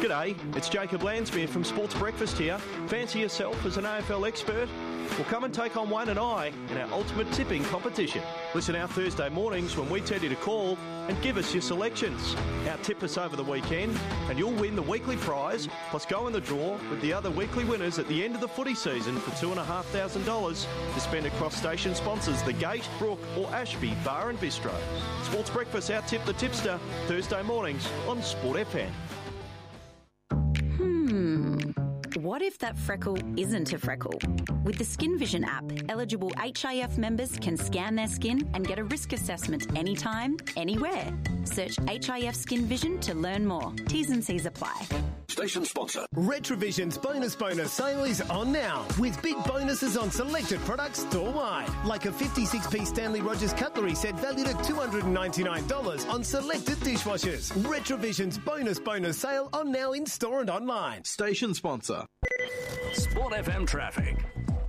G'day, it's Jacob Lansmere from Sports Breakfast here. Fancy yourself as an AFL expert? Well, come and take on Wayne and I in our ultimate tipping competition. Listen our Thursday mornings when we tell you to call and give us your selections. Out-tip us over the weekend and you'll win the weekly prize, plus go in the draw with the other weekly winners at the end of the footy season for $2,500 to spend across station sponsors The Gate, Brook or Ashby Bar and Bistro. Sports Breakfast Out-Tip the Tipster, Thursday mornings on Sport FM. What if that freckle isn't a freckle? With the Skin Vision app, eligible HIF members can scan their skin and get a risk assessment anytime, anywhere. Search HIF Skin Vision to learn more. T's and C's apply. Station sponsor. Retrovision's bonus sale is on now, with big bonuses on selected products store-wide, like a 56p Stanley Rogers cutlery set valued at $299 on selected dishwashers. Retrovision's bonus sale on now in store and online. Station sponsor. Sport FM traffic.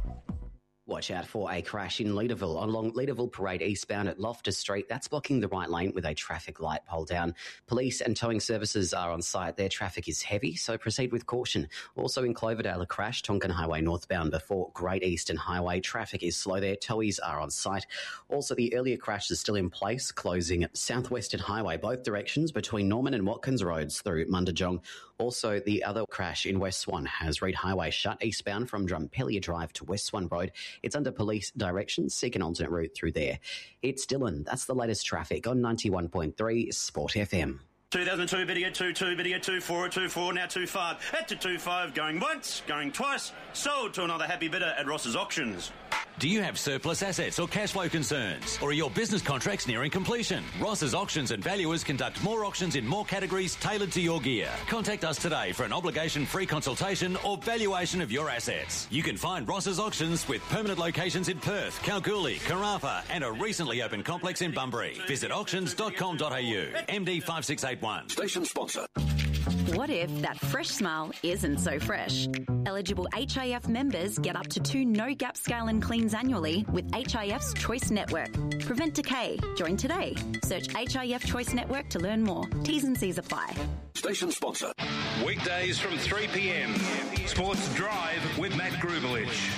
Watch out for a crash in Leederville along Leederville Parade eastbound at Loftus Street. That's blocking the right lane with a traffic light pole down. Police and towing services are on site. Their traffic is heavy, so proceed with caution. Also in Cloverdale, a crash, Tonkin Highway northbound before Great Eastern Highway. Traffic is slow there. Towies are on site. Also, the earlier crash is still in place, closing Southwestern Highway, both directions between Norman and Watkins Roads through Mundajong. Also, the other crash in West Swan has Reed Highway shut eastbound from Drumpellier Drive to West Swan Road. It's under police direction. Seek an alternate route through there. It's Dylan. That's the latest traffic on 91.3 Sport FM. 2002, biddy at 2-2, biddy at 2-4, at 2-4, now 2-5. At to 2-5, going once, going twice. Sold to another happy bidder at Ross's Auctions. Do you have surplus assets or cash flow concerns? Or are your business contracts nearing completion? Ross's Auctions and Valuers conduct more auctions in more categories tailored to your gear. Contact us today for an obligation-free consultation or valuation of your assets. You can find Ross's Auctions with permanent locations in Perth, Kalgoorlie, Karratha and a recently opened complex in Bunbury. Visit auctions.com.au. MD 5681. Station sponsor. What if that fresh smile isn't so fresh? Eligible HIF members get up to 2 no-gap scale and cleans annually with HIF's Choice Network. Prevent decay. Join today. Search HIF Choice Network to learn more. T's and C's apply. Station sponsor. Weekdays from 3 p.m. Sports Drive with Matt Grubelich.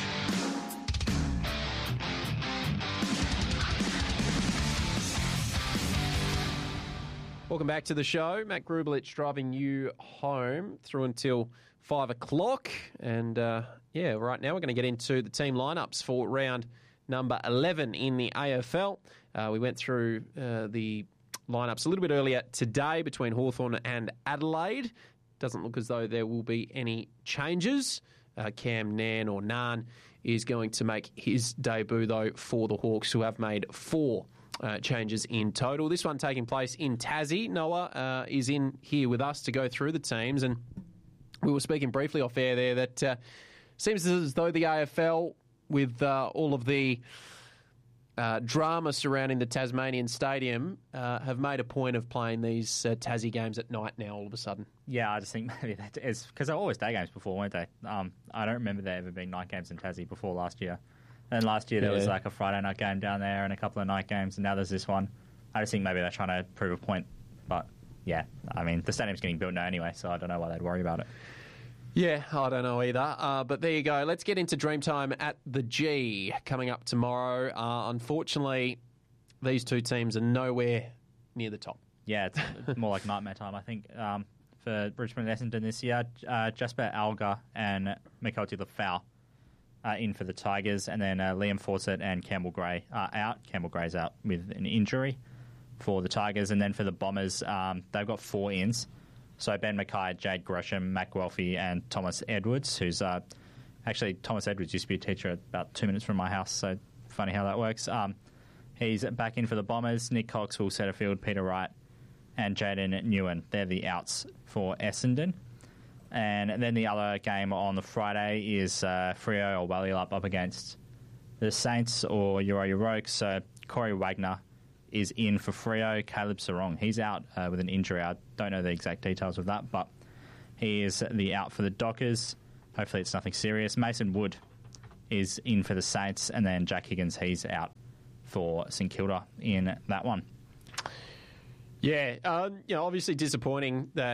Welcome back to the show. Matt Grubelich driving you home through until 5 o'clock. And, right now we're going to get into the team lineups for round number 11 in the AFL. We went through the lineups a little bit earlier today between Hawthorn and Adelaide. Doesn't look as though there will be any changes. Cam Nan is going to make his debut, though, for the Hawks, who have made 4 changes in total. This one taking place in Tassie. Noah is in here with us to go through the teams, and we were speaking briefly off air there that seems as though the AFL, with all of the drama surrounding the Tasmanian Stadium, have made a point of playing these Tassie games at night now all of a sudden. Yeah, I just think maybe that is because they were always day games before, weren't they? I don't remember there ever being night games in Tassie before last year. And last year there was like a Friday night game down there and a couple of night games, and now there's this one. I just think maybe they're trying to prove a point. But, yeah, I mean, the stadium's getting built now anyway, so I don't know why they'd worry about it. Yeah, I don't know either. But there you go. Let's get into Dreamtime at the G coming up tomorrow. Unfortunately, these two teams are nowhere near the top. Yeah, it's more like nightmare time, I think. For Richmond and Essendon this year, Jasper Alga and Mikoti Lafau in for the Tigers, and then Liam Fawcett and Campbell Gray are out. Campbell Gray's out with an injury for the Tigers, and then for the Bombers, they've got 4 ins. So Ben Mackay, Jade Gresham, Matt Guelphy, and Thomas Edwards, who's actually Thomas Edwards used to be a teacher about 2 minutes from my house, so funny how that works. He's back in for the Bombers. Nick Cox, Will Setterfield, Peter Wright, and Jaden Newen. They're the outs for Essendon. And then the other game on the Friday is Freo or Wallyup up against the Saints or Uriah Roke. So Corey Wagner is in for Freo. Caleb Sarong, he's out with an injury. I don't know the exact details of that, but he is the out for the Dockers. Hopefully it's nothing serious. Mason Wood is in for the Saints, and then Jack Higgins, he's out for St Kilda in that one. Yeah, obviously disappointing that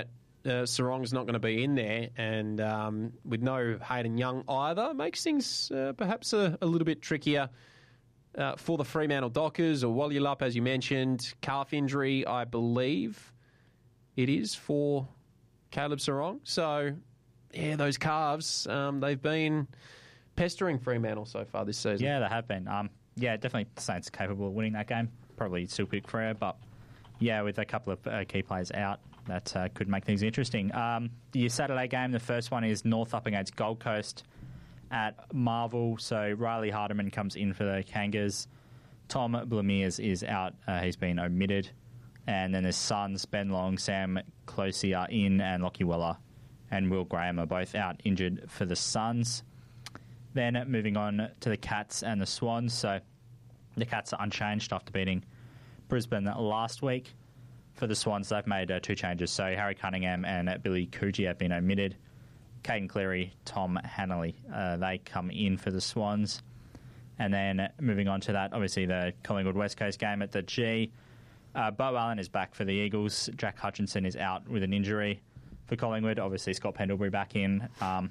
Sarong's not going to be in there, and with no Hayden Young either, makes things perhaps a little bit trickier for the Fremantle Dockers, or Wallyulup, as you mentioned. Calf injury, I believe it is for Caleb Sarong. So, yeah, those calves, they've been pestering Fremantle so far this season. Yeah, they have been. Yeah, definitely the Saints are capable of winning that game. Probably still pick Freo, but yeah, with a couple of key players out, that could make things interesting. The Saturday game, the first one is North up against Gold Coast at Marvel. So Riley Hardiman comes in for the Kangas. Tom Blamiers is out. He's been omitted. And then the Suns, Ben Long, Sam Closey are in, and Lockie Weller and Will Graham are both out injured for the Suns. Then moving on to the Cats and the Swans. So the Cats are unchanged after beating Brisbane last week. For the Swans, they've made 2 changes. So Harry Cunningham and Billy Coogee have been omitted. Caden Cleary, Tom Hanley, they come in for the Swans. And then moving on to that, obviously the Collingwood West Coast game at the G. Bo Allen is back for the Eagles. Jack Hutchinson is out with an injury for Collingwood. Obviously Scott Pendlebury back in.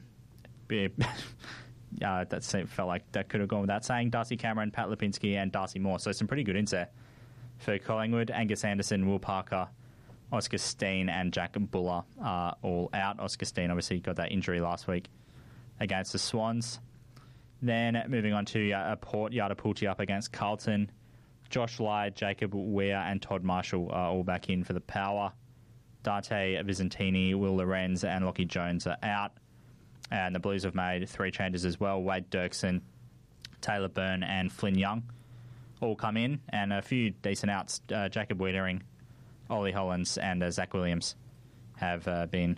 That felt like that could have gone without saying. Darcy Cameron, Pat Lipinski and Darcy Moore. So some pretty good ins there for Collingwood. Angus Anderson, Will Parker, Oscar Steen and Jack Buller are all out. Oscar Steen obviously got that injury last week against the Swans. Then moving on to Port Yardapulti up against Carlton. Josh Lai, Jacob Weir and Todd Marshall are all back in for the Power. Dante Vizentini, Will Lorenz and Lockie Jones are out. And the Blues have made 3 changes as well. Wade Dirksen, Taylor Byrne and Flynn Young all come in. And a few decent outs. Jacob Wiedering, Ollie Hollins and Zach Williams have been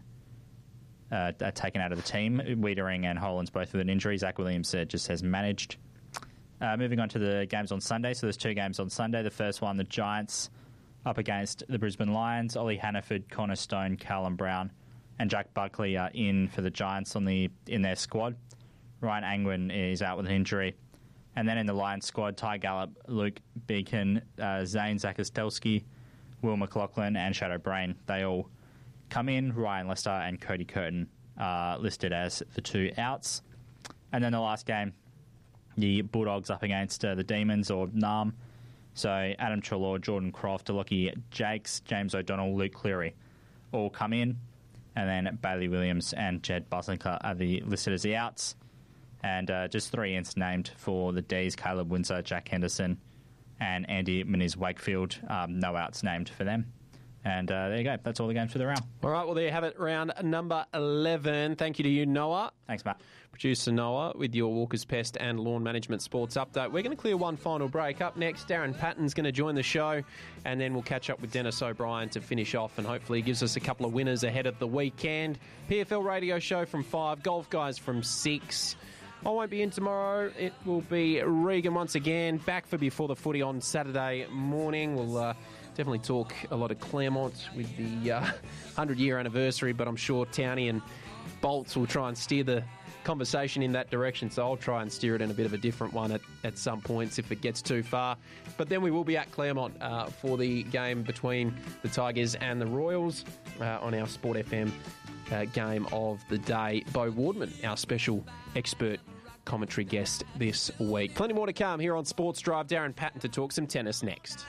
taken out of the team. Wiedering and Hollins both with an injury. Zach Williams just has managed. Moving on to the games on Sunday. So there's 2 games on Sunday. The first one, the Giants up against the Brisbane Lions. Ollie Hannaford, Connor Stone, Callum Brown and Jack Buckley are in for the Giants in their squad. Ryan Angwin is out with an injury. And then in the Lions squad, Ty Gallup, Luke Beacon, Zane Zakostelski, Will McLaughlin and Shadow Brain. They all come in. Ryan Lester and Cody Curtin are listed as the 2 outs. And then the last game, the Bulldogs up against the Demons or NARM. So Adam Treloar, Jordan Croft, Lockie Jakes, James O'Donnell, Luke Cleary all come in. And then Bailey Williams and Jed Buslinker are listed as the outs. And just 3 ins named for the Ds, Caleb Windsor, Jack Henderson and Andy Moniz-Wakefield. No outs named for them. And there you go. That's all the games for the round. All right, well, there you have it. Round number 11. Thank you to you, Noah. Thanks, Matt. Producer Noah with your Walker's Pest and Lawn Management Sports Update. We're going to clear one final break. Up next, Darren Patton's going to join the show, and then we'll catch up with Dennis O'Brien to finish off, and hopefully he gives us a couple of winners ahead of the weekend. PFL radio show from 5, Golf Guys from 6. I won't be in tomorrow. It will be Regan once again, back for Before the Footy on Saturday morning. We'll definitely talk a lot of Claremont with the 100-year anniversary, but I'm sure Townie and Bolts will try and steer the conversation in that direction, so I'll try and steer it in a bit of a different one at some points if it gets too far. But then we will be at Claremont for the game between the Tigers and the Royals on our Sport FM game of the day. Bo Wardman, our special expert commentary guest this week. Plenty more to come here on Sports Drive. Darren Patton to talk some tennis next.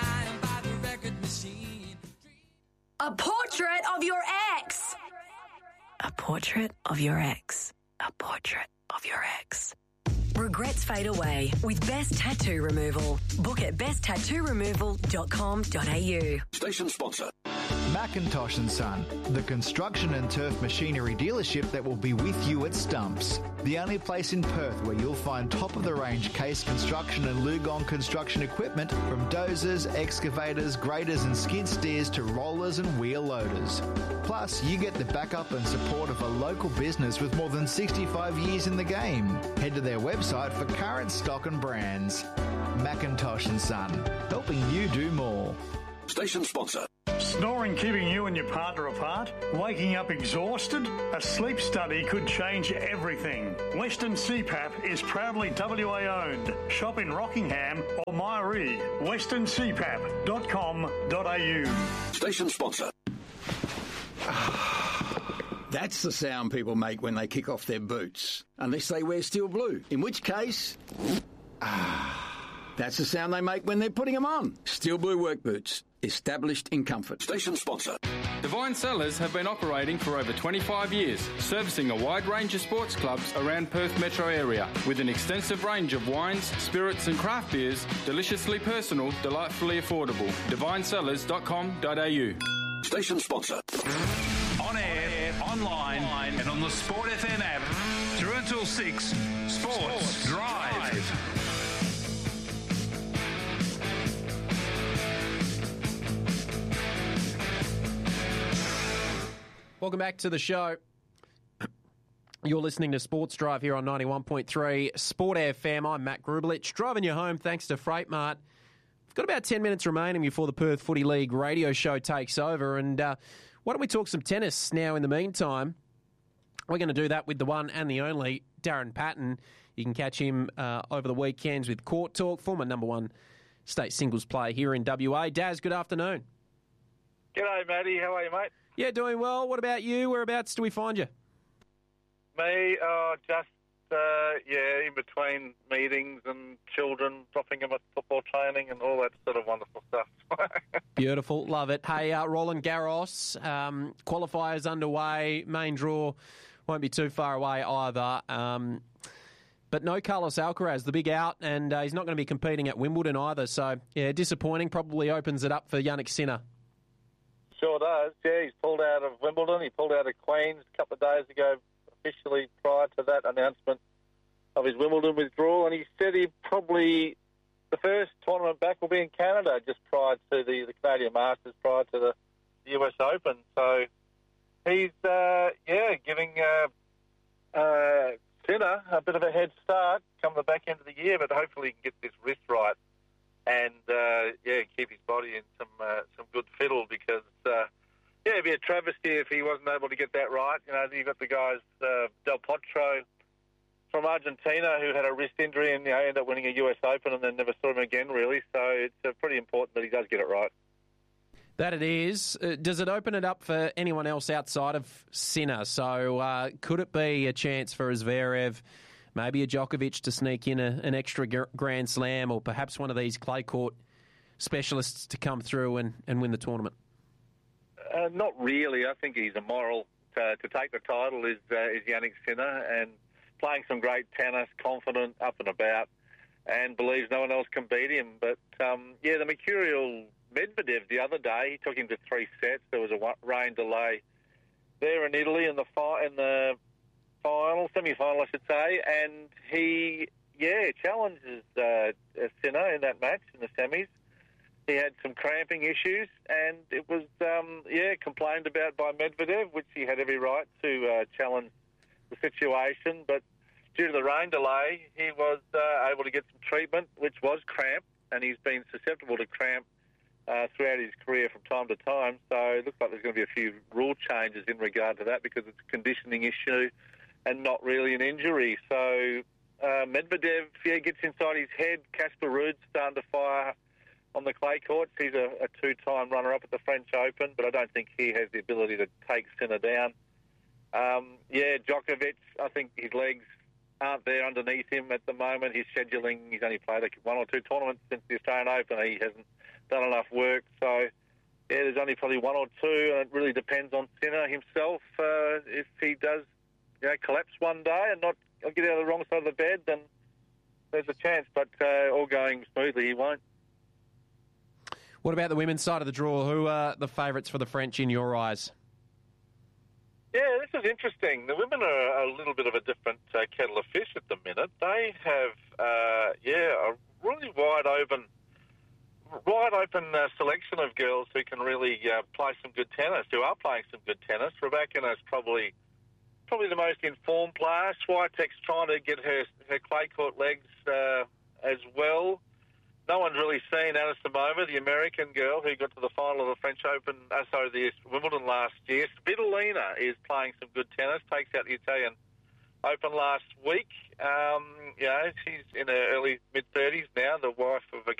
A portrait of your ex. A portrait of your ex. A portrait of your ex. Regrets fade away with Best Tattoo Removal. Book at besttattooremoval.com.au. Station sponsor. Macintosh & Son, the construction and turf machinery dealership that will be with you at Stumps. The only place in Perth where you'll find top-of-the-range Case Construction and Lugong construction equipment from dozers, excavators, graders and skid steers to rollers and wheel loaders. Plus, you get the backup and support of a local business with more than 65 years in the game. Head to their website for current stock and brands. Macintosh & Son, helping you do more. Station sponsor. Snoring keeping you and your partner apart? Waking up exhausted? A sleep study could change everything. Western CPAP is proudly WA owned. Shop in Rockingham or Myree. westerncpap.com.au. Station sponsor. That's the sound people make when they kick off their boots, unless they wear steel blue, in which case... that's the sound they make when they're putting them on. Steel blue work boots, established in comfort. Station sponsor. Divine Cellars have been operating for over 25 years, servicing a wide range of sports clubs around Perth metro area, with an extensive range of wines, spirits and craft beers, deliciously personal, delightfully affordable. divinesellars.com.au. Station sponsor. On air, online, and on the Sport FM app. Through until 6, Sports Drive. Welcome back to the show. You're listening to Sports Drive here on 91.3 Sport FM. I'm Matt Grublich, driving you home thanks to Freight Mart. We've got about 10 minutes remaining before the Perth Footy League radio show takes over. And why don't we talk some tennis now in the meantime? We're going to do that with the one and the only Darren Patton. You can catch him over the weekends with Court Talk, former number one state singles player here in WA. Daz, good afternoon. G'day, Matty. How are you, mate? Yeah, doing well. What about you? Whereabouts do we find you? Me, in between meetings and children, dropping them at football training and all that sort of wonderful stuff. Beautiful. Love it. Hey, Roland Garros, qualifiers underway. Main draw won't be too far away either. But no Carlos Alcaraz, the big out, and he's not going to be competing at Wimbledon either. So, yeah, disappointing. Probably opens it up for Jannik Sinner. Sure does. Yeah, he's pulled out of Wimbledon. He pulled out of Queen's a couple of days ago, officially prior to that announcement of his Wimbledon withdrawal. And he said he probably, the first tournament back will be in Canada, just prior to the Canadian Masters, prior to the US Open. So he's, giving Sinner a bit of a head start come the back end of the year, but hopefully he can get this wrist right and keep his body in some good fiddle, because it'd be a travesty if he wasn't able to get that right. You know, you've got the guys Del Potro from Argentina who had a wrist injury and ended up winning a US Open and then never saw him again, really. So it's pretty important that he does get it right. That it is. Does it open it up for anyone else outside of Sinner? So could it be a chance for Zverev, maybe a Djokovic to sneak in an extra Grand Slam, or perhaps one of these clay court specialists to come through and win the tournament? Not really. I think he's immoral to take the title is Jannik Sinner, and playing some great tennis, confident, up and about, and believes no one else can beat him. But, the mercurial Medvedev the other day, he took him to 3 sets. There was a rain delay there in Italy in the semi-final, I should say, and he, challenges Sinner in that match in the semis. He had some cramping issues, and it was, complained about by Medvedev, which he had every right to challenge the situation. But due to the rain delay, he was able to get some treatment, which was cramp, and he's been susceptible to cramp throughout his career from time to time. So it looks like there's going to be a few rule changes in regard to that, because it's a conditioning issue and not really an injury. So Medvedev, gets inside his head. Casper Ruud's starting to fire on the clay courts. He's a 2-time runner-up at the French Open, but I don't think he has the ability to take Sinner down. Djokovic, I think his legs aren't there underneath him at the moment. He's scheduling, he's only played 1 or 2 tournaments since the Australian Open. He hasn't done enough work. So, there's only probably 1 or 2, and it really depends on Sinner himself. If he does collapse one day and not get out of the wrong side of the bed, then there's a chance. But all going smoothly, he won't. What about the women's side of the draw? Who are the favourites for the French in your eyes? Yeah, this is interesting. The women are a little bit of a different kettle of fish at the minute. They have, a really wide open selection of girls who can really play some good tennis, who are playing some good tennis. Rybakina's probably the most informed player. Swiatek's trying to get her clay court legs as well. No one's really seen Anisimova, the American girl who got to the final of the French Open, the Wimbledon last year. Svitolina is playing some good tennis, takes out the Italian Open last week. She's in her early mid-30s now, the wife of a